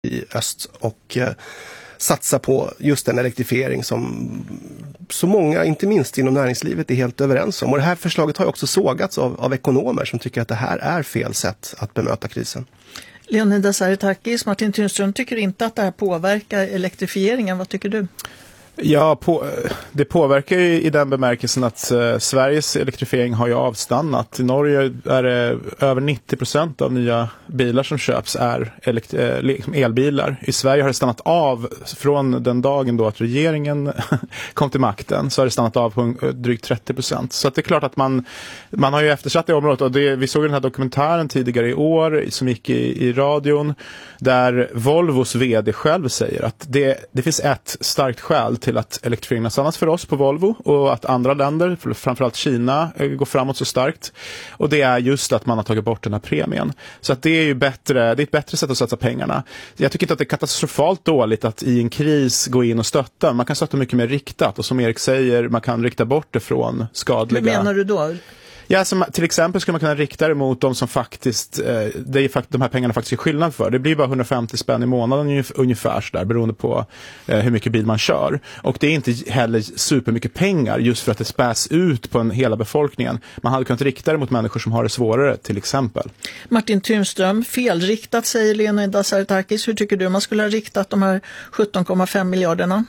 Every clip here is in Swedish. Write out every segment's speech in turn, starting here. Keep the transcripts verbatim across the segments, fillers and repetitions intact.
i öst och eh, satsa på just den elektrifiering som så många, inte minst inom näringslivet, är helt överens om. Och det här förslaget har ju också sågats av, av ekonomer som tycker att det här är fel sätt att bemöta krisen. Leonidas Zaretakis, Martin Tunström tycker inte att det här påverkar elektrifieringen. Vad tycker du? Ja, på, det påverkar ju i den bemärkelsen att eh, Sveriges elektrifiering har ju avstannat. I Norge är det över nittio procent av nya bilar som köps är elekt- eh, liksom elbilar. I Sverige har det stannat av från den dagen då att regeringen kom till makten, så har det stannat av på drygt trettio procent. Så att det är klart att man, man har ju eftersatt det området. Och det, vi såg den här dokumentären tidigare i år som gick i, i radion där Volvos vd själv säger att det, det finns ett starkt skäl till att elektrifieringen har stannat för oss på Volvo och att andra länder, framförallt Kina, går framåt så starkt. Och det är just att man har tagit bort den här premien. Så att det är ju bättre, det är ett bättre sätt att satsa pengarna. Jag tycker inte att det är katastrofalt dåligt att i en kris gå in och stötta. Man kan stötta mycket mer riktat och som Erik säger, man kan rikta bort det från skadliga... Hur menar du då? Ja, som, till exempel skulle man kunna rikta det mot de som faktiskt, eh, det är fakt- de här pengarna faktiskt är skillnad för. Det blir bara hundrafemtio spänn i månaden ungefär så där, beroende på eh, hur mycket bil man kör. Och det är inte heller supermycket pengar just för att det späs ut på en hela befolkningen. Man hade kunnat rikta det mot människor som har det svårare, till exempel. Martin Tunström, felriktat säger Leonidas Zaretakis. Hur tycker du man skulle ha riktat de här sjutton komma fem miljarderna?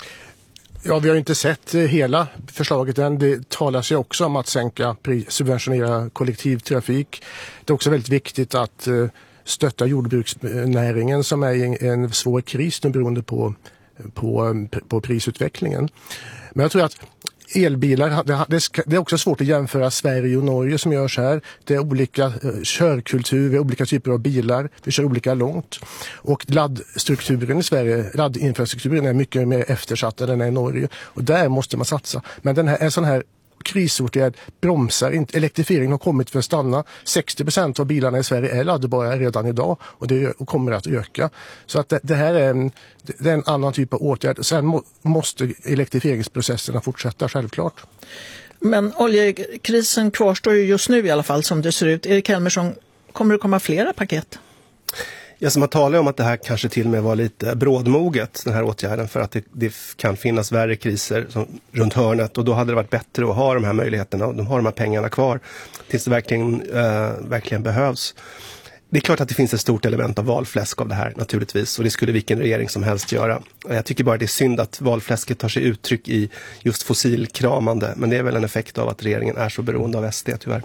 Ja, vi har inte sett hela förslaget än. Det talas ju också om att sänka, subventionera kollektivtrafik. Det är också väldigt viktigt att stötta jordbruksnäringen som är i en svår kris nu beroende på, på, på prisutvecklingen. Men jag tror att elbilar, det är också svårt att jämföra Sverige och Norge som görs här. Det är olika körkultur, vi har olika typer av bilar, vi kör olika långt. Och laddstrukturen i Sverige, laddinfrastrukturen är mycket mer eftersatt än den är i Norge. Och där måste man satsa. Men den här, en sån här krisåtgärd bromsar inte. Elektrifieringen har kommit för att stanna. sextio procent av bilarna i Sverige är laddbara redan idag och det kommer att öka. Så att det, det här är en, det är en annan typ av åtgärd. Sen må, måste elektrifieringsprocesserna fortsätta, självklart. Men oljekrisen kvarstår ju just nu i alla fall som det ser ut. Erik Helmersson, kommer det komma flera paket? Ja, som man talar om att det här kanske till och med var lite brådmoget, den här åtgärden, för att det, det kan finnas värre kriser som, runt hörnet, och då hade det varit bättre att ha de här möjligheterna och de har de här pengarna kvar tills det verkligen, äh, verkligen behövs. Det är klart att det finns ett stort element av valfläsk av det här naturligtvis, och det skulle vilken regering som helst göra. Jag tycker bara det är synd att valfläsket tar sig uttryck i just fossilkramande, men det är väl en effekt av att regeringen är så beroende av S D tyvärr.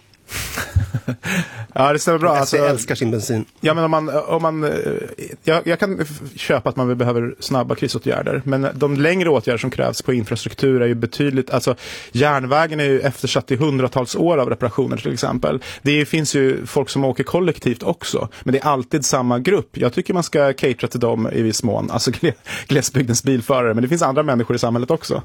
Ja, det stämmer bra. Alltså, jag älskar sin bensin. Ja, men om man, om man, jag, jag kan köpa att man behöver snabba krisåtgärder, men de längre åtgärder som krävs på infrastruktur är ju betydligt, alltså järnvägen är ju eftersatt i hundratals år av reparationer till exempel. Det finns ju folk som åker kollektivt också, men det är alltid samma grupp. Jag tycker man ska catera till dem i viss mån, alltså glesbygdens bilförare, men det finns andra människor i samhället också.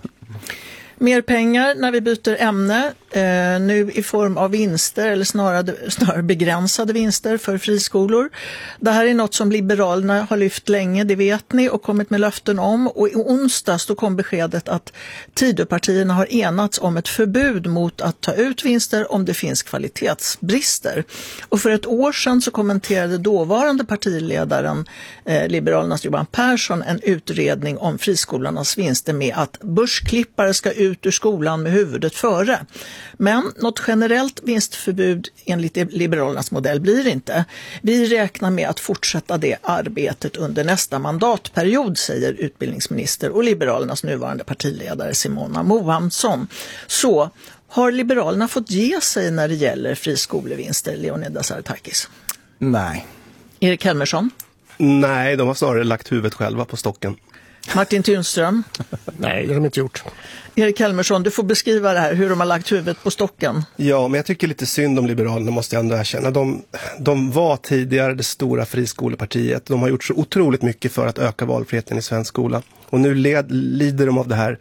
Mer pengar när vi byter ämne, eh, nu i form av vinster eller snarare, snarare begränsade vinster för friskolor. Det här är något som Liberalerna har lyft länge, det vet ni, och kommit med löften om. Och i onsdags då kom beskedet att Tidöpartierna har enats om ett förbud mot att ta ut vinster om det finns kvalitetsbrister. Och för ett år sedan så kommenterade dåvarande partiledaren eh, Liberalernas Johan Persson en utredning om friskolornas vinster med att börsklippare ska ut ut ur skolan med huvudet före. Men något generellt vinstförbud enligt Liberalernas modell blir det inte. Vi räknar med att fortsätta det arbetet under nästa mandatperiod, säger utbildningsminister och Liberalernas nuvarande partiledare Simona Mohamsson. Så har Liberalerna fått ge sig när det gäller friskolevinster, Leonidas Zaretakis? Nej. Erik Helmersson? Nej, de har snarare lagt huvudet själva på stocken. Martin Tunström? Nej, det har de inte gjort. Erik Helmersson, du får beskriva det här, hur de har lagt huvudet på stocken. Ja, men jag tycker lite synd om Liberalerna, måste jag ändå erkänna. De, de var tidigare det stora friskolepartiet. De har gjort så otroligt mycket för att öka valfriheten i svensk skola. Och nu led, lider de av det här.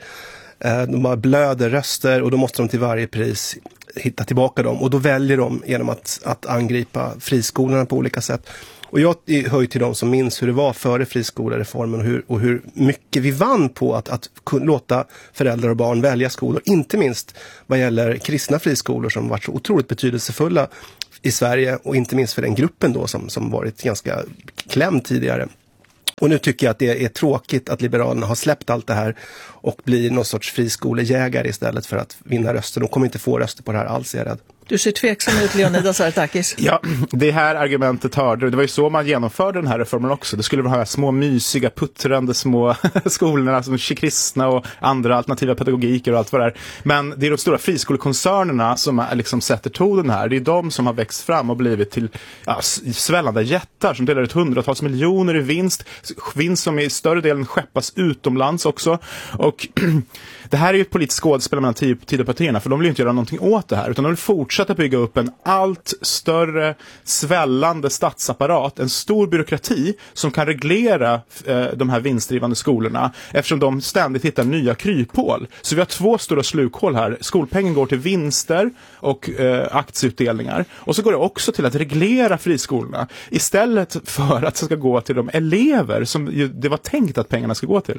De bara blöder röster och då måste de till varje pris hitta tillbaka dem. Och då väljer de genom att, att angripa friskolorna på olika sätt. Och jag hör ju till dem som minns hur det var före friskolereformen och hur, och hur mycket vi vann på att, att låta föräldrar och barn välja skolor. Inte minst vad gäller kristna friskolor som varit så otroligt betydelsefulla i Sverige och inte minst för den gruppen då som, som varit ganska klämd tidigare. Och nu tycker jag att det är tråkigt att Liberalerna har släppt allt det här och blir någon sorts friskolejägare istället för att vinna röster. De kommer inte få röster på det här alls, är jag rädd. Du ser tveksam ut, Leonidas Artakis. Ja, det här argumentet hörde. Det var ju så man genomförde den här reformen också. Det skulle vara här små mysiga, puttrande små skolorna som kristna och andra alternativa pedagogiker och allt vad det är. Men det är de stora friskolekoncernerna som är, liksom sätter tonen här. Det är de som har växt fram och blivit till ja, svällande jättar som delar ut hundratals miljoner i vinst. Vinst som i större delen skeppas utomlands också. Och det här är ju ett politiskt skådespel mellan Tidöpartierna, för de vill ju inte göra någonting åt det här, utan de vill fortsätta bygga upp en allt större svällande statsapparat, en stor byråkrati som kan reglera eh, de här vinstdrivande skolorna, eftersom de ständigt hittar nya kryphål. Så vi har två stora slukhål här. Skolpengen går till vinster och eh, aktieutdelningar, och så går det också till att reglera friskolorna istället för att det ska gå till de elever som ju, det var tänkt att pengarna ska gå till.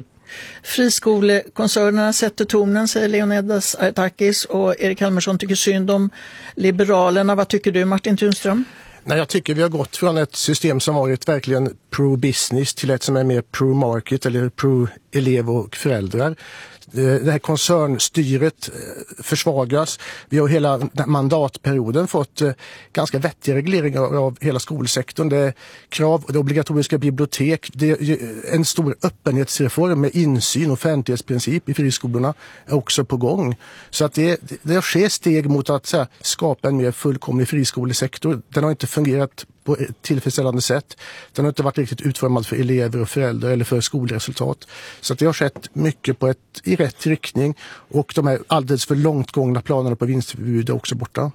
Friskolekoncernerna sätter tonen, säger Leonidas Artakis, och Erik Helmersson tycker synd om Liberalerna. Vad tycker du, Martin Tunström? Nej, jag tycker vi har gått från ett system som varit verkligen pro-business till ett som är mer pro-market eller pro-elev och föräldrar. Det här koncernstyret försvagas. Vi har hela mandatperioden fått ganska vettiga regleringar av hela skolsektorn. Det är krav, det obligatoriska bibliotek, det är en stor öppenhetsreform med insyn och offentlighetsprincip i friskolorna är också på gång. Så att det, det sker steg mot att så här, skapa en mer fullkomlig friskolesektor. Den har inte fungerat på ett tillfredsställande sätt. Den har inte varit riktigt utformad för elever och föräldrar eller för skolresultat. Så att det har skett mycket på ett, i rätt riktning, och de här alldeles för långtgångna planerna på vinstförbud är också borta.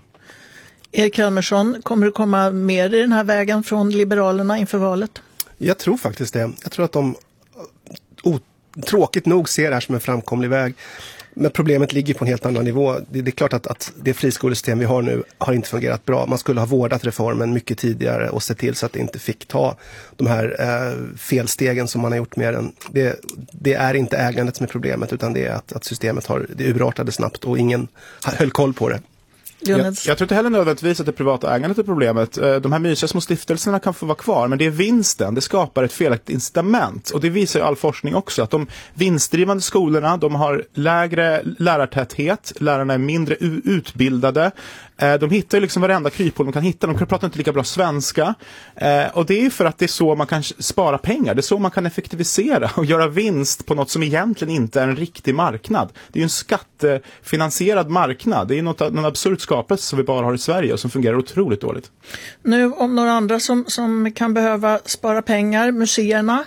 Erik Helmersson, kommer det komma mer i den här vägen från Liberalerna inför valet? Jag tror faktiskt det. Jag tror att de oh, tråkigt nog ser det här som en framkomlig väg. Men problemet ligger på en helt annan nivå. Det, det är klart att, att det friskolesystem vi har nu har inte fungerat bra. Man skulle ha vårdat reformen mycket tidigare och sett till så att det inte fick ta de här eh, felstegen som man har gjort med den. Det, det är inte ägandet som är problemet, utan det är att, att systemet har, det urartade snabbt och ingen höll koll på det. Jag, jag tror inte heller nödvändigtvis att det privata ägandet är problemet. De här mysiga små stiftelserna kan få vara kvar, men det är vinsten. Det skapar ett felaktigt incitament. Och det visar ju all forskning också, att de vinstdrivande skolorna, de har lägre lärartäthet, lärarna är mindre u- utbildade. De hittar ju liksom varenda kryphål de kan hitta. De kan prata inte lika bra svenska. Och det är för att det är så man kan spara pengar. Det är så man kan effektivisera och göra vinst på något som egentligen inte är en riktig marknad. Det är ju en skattefinansierad marknad. Det är något, någon absurd skapelse som vi bara har i Sverige och som fungerar otroligt dåligt. Nu om några andra som, som kan behöva spara pengar, museerna.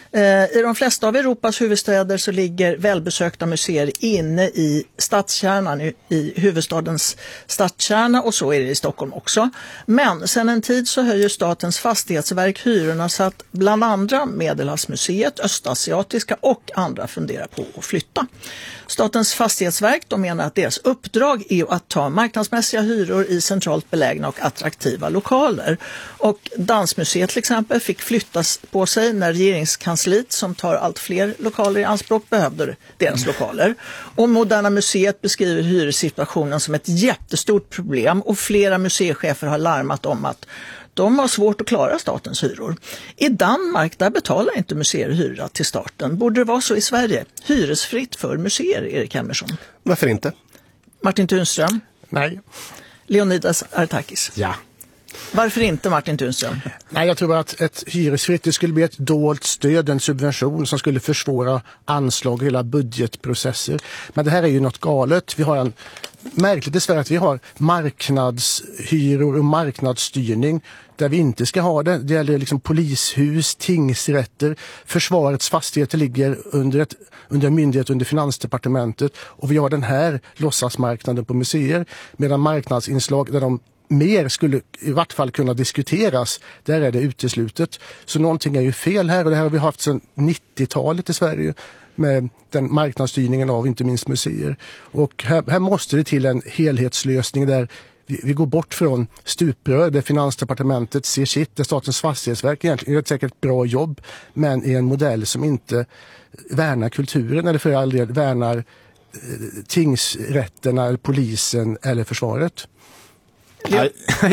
I de flesta av Europas huvudstäder så ligger välbesökta museer inne i stadskärnan, i huvudstadens stadskärna, och så är det i Stockholm också. Men sedan en tid så höjer Statens fastighetsverk hyrorna så att bland andra Medelhavsmuseet, Östasiatiska och andra funderar på att flytta. Statens fastighetsverk, de menar att deras uppdrag är att ta marknadsmässiga hyror i centralt belägna och attraktiva lokaler. Och Dansmuseet till exempel fick flyttas på sig när regeringskansliet, som tar allt fler lokaler i anspråk, behövde deras lokaler. Och Moderna museet beskriver hyressituationen som ett jättestort problem, och flera museichefer har larmat om att de har svårt att klara statens hyror. I Danmark, där betalar inte museer hyra till starten. Borde det vara så i Sverige? Hyresfritt för museer, Erik Helmersson? Varför inte? Martin Tunström? Nej. Leonidas Artakis? Ja. Varför inte, Martin Tunström? Nej, jag tror att ett hyresfritt, det skulle bli ett dolt stöd, en subvention som skulle försvåra anslag och hela budgetprocesser. Men det här är ju något galet. Vi har en märkligt i Sverige att vi har marknadshyror och marknadsstyrning där vi inte ska ha det. Det gäller liksom polishus, tingsrätter, försvarets fastigheter ligger under, ett, under en myndighet under Finansdepartementet, och vi har den här låtsasmarknaden på museer, medan marknadsinslag där de mer skulle i vart fall kunna diskuteras, där är det uteslutet. Så någonting är ju fel här, och det här har vi haft sedan nittiotalet i Sverige med den marknadsstyrningen av inte minst museer. Och här, här måste det till en helhetslösning där vi, vi går bort från stuprör där Finansdepartementet ser sitt, där Statens fastighetsverk egentligen gör ett säkert bra jobb, men i en modell som inte värnar kulturen eller för all del värnar eh, tingsrätterna, polisen eller försvaret. Jag,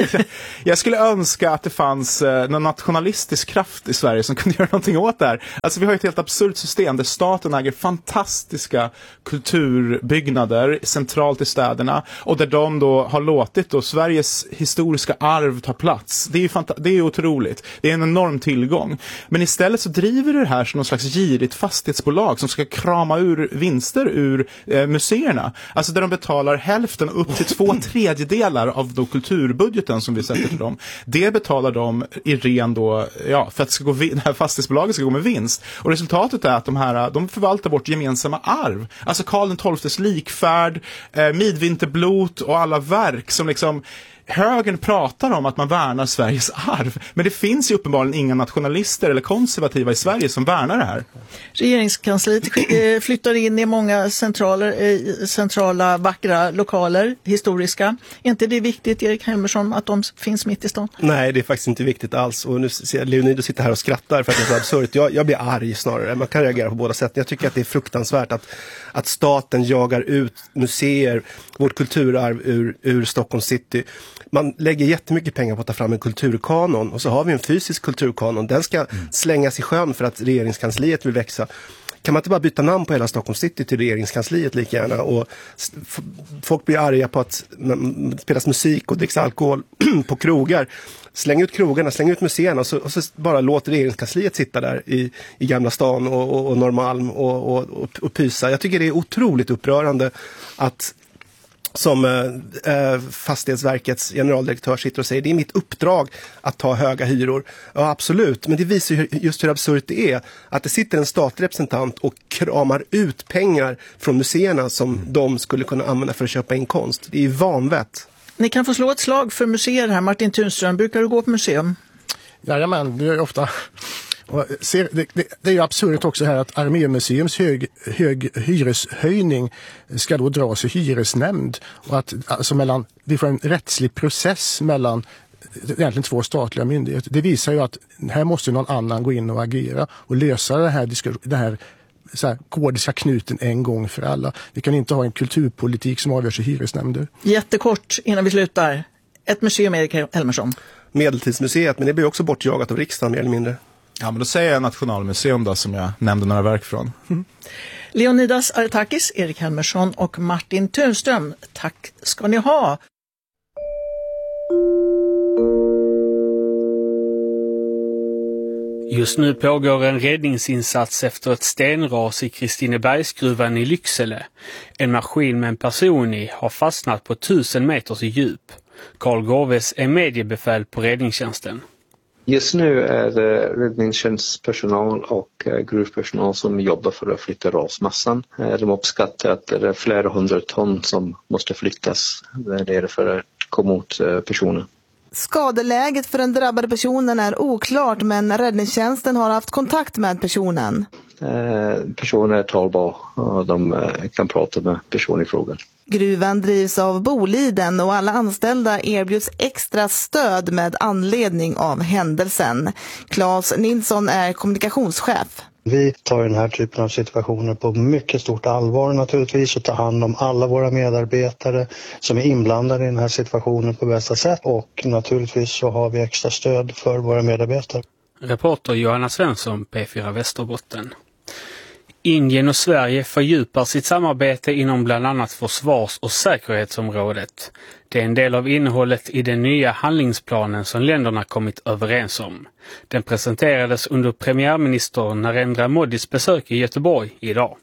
jag skulle önska att det fanns eh, någon nationalistisk kraft i Sverige som kunde göra någonting åt det här. Alltså vi har ett helt absurt system där staten äger fantastiska kulturbyggnader centralt i städerna och där de då har låtit då Sveriges historiska arv ta plats. Det är ju fanta- det är otroligt. Det är en enorm tillgång. Men istället så driver det här som någon slags girigt fastighetsbolag som ska krama ur vinster ur eh, museerna. Alltså där de betalar hälften upp till två tredjedelar av då kulturbudgeten som vi sätter till dem. Det betalar de i ren då, ja, för att det, ska gå, det här fastighetsbolaget ska gå med vinst. Och resultatet är att de här, de förvaltar vårt gemensamma arv. Alltså Karl den tolftes likfärd, eh, Midvinterblot och alla verk som liksom högern pratar om att man värnar Sveriges arv. Men det finns ju uppenbarligen inga nationalister eller konservativa i Sverige som värnar det här. Regeringskansliet flyttar in i många centraler, centrala vackra lokaler, historiska. Är inte det viktigt, Erik Helmersson, att de finns mitt i stan? Nej, det är faktiskt inte viktigt alls. Och nu ser jag Leonidas sitta här och skrattar för att det är så absurt. Jag, jag blir arg snarare. Man kan reagera på båda sätt. Jag tycker att det är fruktansvärt att, att staten jagar ut museer, vårt kulturarv ur, ur Stockholms city. Man lägger jättemycket pengar på att ta fram en kulturkanon och så har vi en fysisk kulturkanon. Den ska mm. slängas i sjön för att regeringskansliet vill växa. Kan man inte bara byta namn på hela Stockholm city till regeringskansliet lika gärna? Och f- folk blir arga på att det spelas musik och dricks alkohol på krogar. Släng ut krogarna, släng ut museerna och så, och så bara låt regeringskansliet sitta där i, i Gamla stan och, och, och Norrmalm och, och, och, och pysa. Jag tycker det är otroligt upprörande att som eh, Fastighetsverkets generaldirektör sitter och säger det är mitt uppdrag att ta höga hyror. Ja, absolut. Men det visar ju just hur absurt det är att det sitter en statlig representant och kramar ut pengar från museerna som mm. de skulle kunna använda för att köpa in konst. Det är ju vanvett. Ni kan få slå ett slag för museer här. Martin Tunström, brukar du gå på museum? Jajamän, det är ofta. Och ser, det, det, det är ju absurt också här att Armémuseums hög, hög hyreshöjning ska då dras i hyresnämnd och att alltså mellan, vi får en rättslig process mellan egentligen två statliga myndigheter. Det visar ju att här måste någon annan gå in och agera och lösa det här, det här så här gordiska knuten en gång för alla. Vi kan inte ha en kulturpolitik som avgörs i hyresnämnder. Jättekort innan vi slutar. Ett museum, Erik Helmersson. Medeltidsmuseet, men det blir också bortjagat av riksdagen mer eller mindre. Ja, men då säger jag Nationalmuseum då, som jag nämnde några verk från. Mm. Leonidas Artakis, Erik Helmersson och Martin Tunström. Tack ska ni ha. Just nu pågår en räddningsinsats efter ett stenras i Kristinebergsgruvan i Lycksele. En maskin med en person i har fastnat på tusen meters djup. Carl Gåves är mediebefäl på räddningstjänsten. Just nu är det räddningstjänstpersonal och gruvpersonal som jobbar för att flytta rasmassan. De uppskattar att det är flera hundra ton som måste flyttas där det för att komma åt personen. Skadeläget för den drabbade personen är oklart, men räddningstjänsten har haft kontakt med personen. Personen är talbar och de kan prata med personen i frågan. Gruvan drivs av Boliden och alla anställda erbjuds extra stöd med anledning av händelsen. Claes Nilsson är kommunikationschef. Vi tar den här typen av situationer på mycket stort allvar naturligtvis och tar hand om alla våra medarbetare som är inblandade i den här situationen på bästa sätt. Och naturligtvis så har vi extra stöd för våra medarbetare. Reporter Johanna Svensson, P fyra Västerbotten. Indien och Sverige fördjupar sitt samarbete inom bland annat försvars- och säkerhetsområdet. Det är en del av innehållet i den nya handlingsplanen som länderna kommit överens om. Den presenterades under premiärminister Narendra Modis besök i Göteborg idag.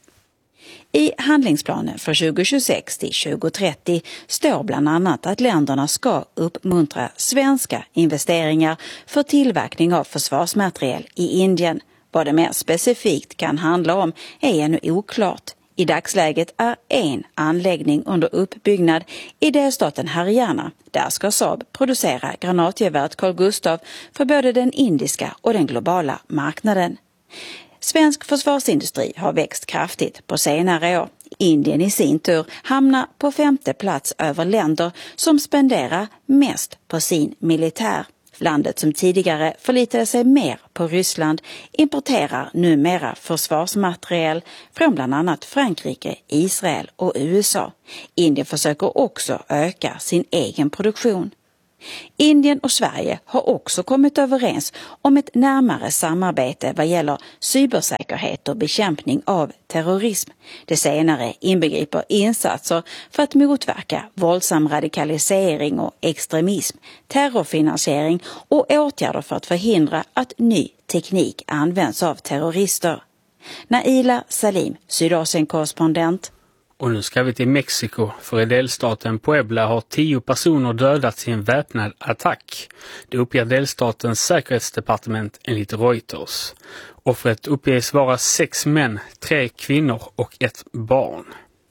I handlingsplanen för tjugo tjugosex till tjugo trettio står bland annat att länderna ska uppmuntra svenska investeringar för tillverkning av försvarsmateriel i Indien. Vad det mer specifikt kan handla om är ännu oklart. I dagsläget är en anläggning under uppbyggnad i delstaten Haryana. Där ska Saab producera granatgeväret Carl Gustaf för både den indiska och den globala marknaden. Svensk försvarsindustri har växt kraftigt på senare år. Indien i sin tur hamnar på femte plats över länder som spenderar mest på sin militär. Landet som tidigare förlitade sig mer på Ryssland importerar numera försvarsmateriel från bland annat Frankrike, Israel och U S A. Indien försöker också öka sin egen produktion. Indien och Sverige har också kommit överens om ett närmare samarbete vad gäller cybersäkerhet och bekämpning av terrorism. Det senare inbegriper insatser för att motverka våldsam radikalisering och extremism, terrorfinansiering och åtgärder för att förhindra att ny teknik används av terrorister. Naila Salim, Sydasien-korrespondent. Och nu ska vi till Mexiko, för i delstaten Puebla har tio personer dödats i en väpnad attack. Det uppger delstatens säkerhetsdepartement enligt Reuters. Offret uppges vara sex män, tre kvinnor och ett barn.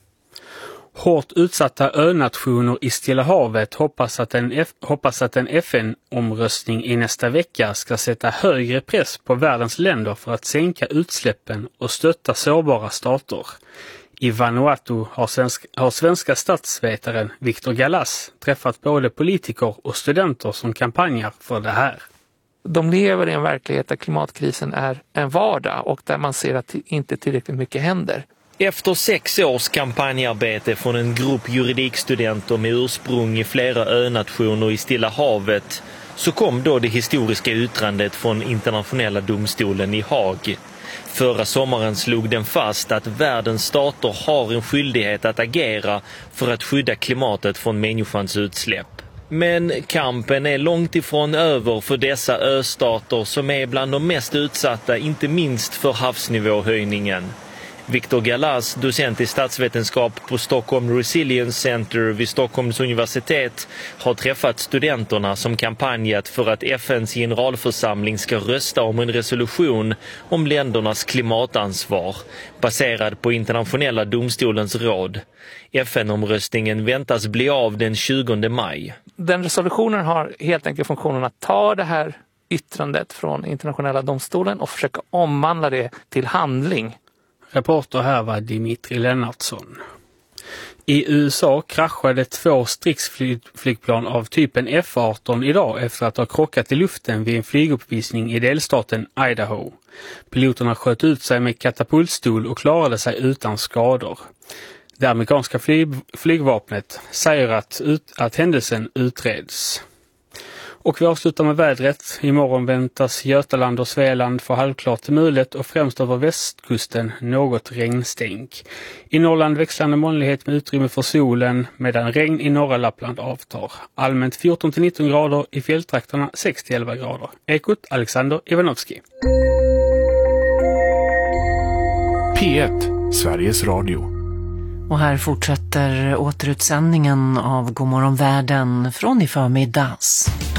Hårt utsatta önationer i Stilla havet hoppas att en, F- hoppas att en F N-omröstning i nästa vecka ska sätta högre press på världens länder för att sänka utsläppen och stötta sårbara stater. I Vanuatu har, svensk, har svenska statsvetaren Victor Galas träffat både politiker och studenter som kampanjar för det här. De lever i en verklighet där klimatkrisen är en vardag och där man ser att inte tillräckligt mycket händer. Efter sex års kampanjarbete från en grupp juridikstudenter med ursprung i flera önationer i Stilla havet så kom då det historiska yttrandet från internationella domstolen i Haag. Förra sommaren slog den fast att världens stater har en skyldighet att agera för att skydda klimatet från människans utsläpp. Men kampen är långt ifrån över för dessa östater som är bland de mest utsatta, inte minst för havsnivåhöjningen. Victor Galas, docent i statsvetenskap på Stockholm Resilience Center vid Stockholms universitet, har träffat studenterna som kampanjat för att F N:s generalförsamling ska rösta om en resolution om ländernas klimatansvar, baserad på internationella domstolens råd. F N-omröstningen väntas bli av den tjugonde maj. Den resolutionen har helt enkelt funktionen att ta det här yttrandet från internationella domstolen och försöka omvandla det till handling. Reporter här var Dimitri Lennartsson. I U S A kraschade två stridsflygplan av typen F arton idag efter att ha krockat i luften vid en flyguppvisning i delstaten Idaho. Piloterna sköt ut sig med katapultstol och klarade sig utan skador. Det amerikanska flyg, flygvapnet säger att, ut, att händelsen utreds. Och vi avslutar med vädret. Imorgon väntas Götaland och Svealand få halvklart till mulet och främst över västkusten något regnstänk. I Norrland växlande molnighet med utrymme för solen medan regn i norra Lappland avtar. Allmänt fjorton till nitton grader, i fjälltrakterna sex till elva grader. Ekot Alexander Ivanovski. P ett, Sveriges Radio. Och här fortsätter återutsändningen av Godmorgon världen från i förmiddags.